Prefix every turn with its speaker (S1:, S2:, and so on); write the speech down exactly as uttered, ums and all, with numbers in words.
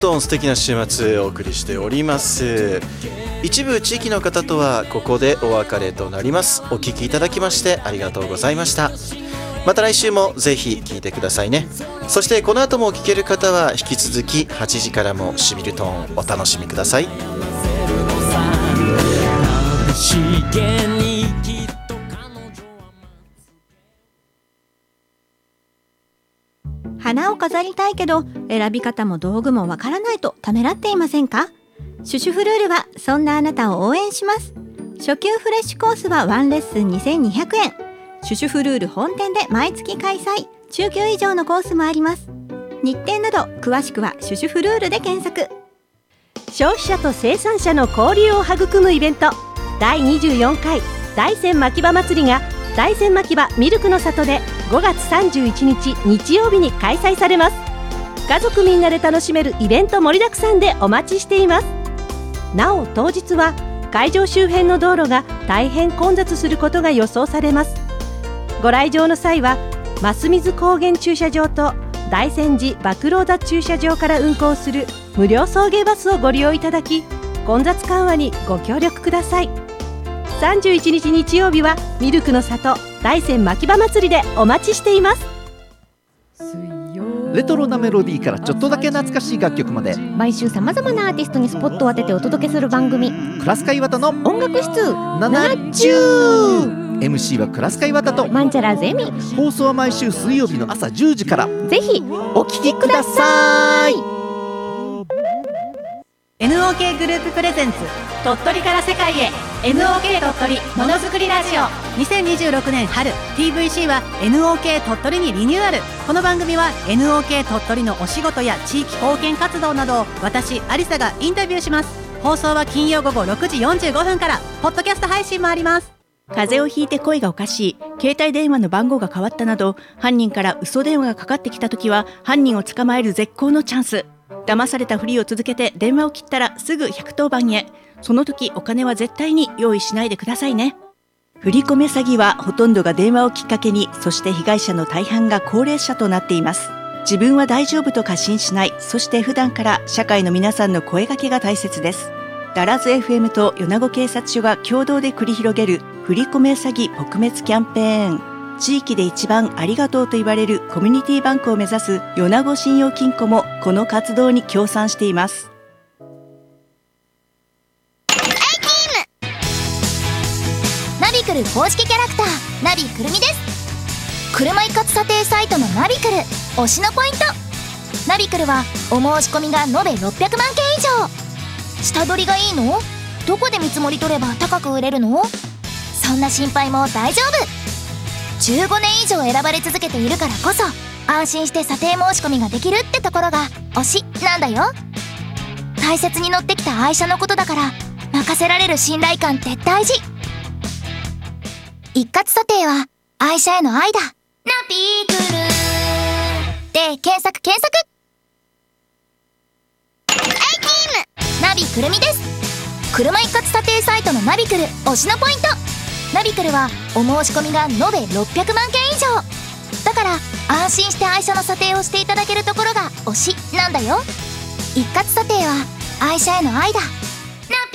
S1: どん素敵な週末お送りしております。一部地域の方とはここでお別れとなります。お聞きいただきましてありがとうございました。また来週もぜひ聞いてくださいね。そしてこの後も聞ける方は引き続きはちじからもしみるトーンお楽しみください。
S2: 花を飾りたいけど選び方も道具もわからないとためらっていませんか？シュシュフルールはそんなあなたを応援します。初級フレッシュコースはワンレッスンにせんにひゃくえん。シュシュフルール本店で毎月開催。中級以上のコースもあります。日程など詳しくはシュシュフルールで検索。
S3: 消費者と生産者の交流を育むイベントだいにじゅうよんかい大山牧場祭りが大山牧場ミルクの里でごがつさんじゅういちにち日曜日に開催されます。家族みんなで楽しめるイベント盛りだくさんでお待ちしています。なお当日は会場周辺の道路が大変混雑することが予想されます。ご来場の際は増水高原駐車場と大山寺馬喰田駐車場から運行する無料送迎バスをご利用いただき、混雑緩和にご協力ください。さんじゅういちにち日曜日はミルクの里大山牧場祭りでお待ちしています。
S4: レトロなメロディーからちょっとだけ懐かしい楽曲まで
S5: 毎週さまざまなアーティストにスポットを当ててお届けする番組、
S4: クラスカイワタの
S5: 音楽室
S4: ななじゅう。 エムシー はクラスカイワタと
S5: マンチャラゼミ。
S4: 放送は毎週水曜日の朝じゅうじから。
S5: ぜひ
S4: お聞きください。
S6: エヌオーケー グループプレゼンツ鳥取から世界へ エヌオーケー 鳥取ものづくりラジオ。にせんにじゅうろくねん春 ティーブイシー は エヌオーケー 鳥取にリニューアル。この番組は エヌオーケー 鳥取のお仕事や地域貢献活動などを私アリサがインタビューします。放送は金曜午後ろくじよんじゅうごふんから。ポッドキャスト配信もあります。
S7: 風邪をひいて声がおかしい、携帯電話の番号が変わったなど、犯人から嘘電話がかかってきたときは犯人を捕まえる絶好のチャンス。騙されたふりを続けて電話を切ったらすぐひゃくとおばんへ。その時お金は絶対に用意しないでくださいね。振り込め詐欺はほとんどが電話をきっかけに、そして被害者の大半が高齢者となっています。自分は大丈夫と過信しない、そして普段から社会の皆さんの声掛けが大切です。ダラズ エフエム と米子警察署が共同で繰り広げる振り込め詐欺撲滅キャンペーン。地域で一番ありがとうと言われるコミュニティバンクを目指す米子信用金庫もこの活動に協賛しています。
S8: ナビクル公式キャラクターナビくるみです。車一括査定サイトのナビクル推しのポイント。ナビクルはお申し込みが延べろっぴゃくまんけん以上。下取りがいいの？どこで見積もり取れば高く売れるの？そんな心配も大丈夫。じゅうごねん以上選ばれ続けているからこそ安心して査定申し込みができるってところが推しなんだよ。大切に乗ってきた愛車のことだから任せられる信頼感って大事。一括査定は愛車への愛だ。ナビクルで検索検索。ナビくるみです。車一括査定サイトのナビクル推しのポイント。ナビクルはお申し込みが延べろっぴゃくまんけん以上だから安心して愛車の査定をしていただけるところが推しなんだよ。一括査定は愛車への愛だ。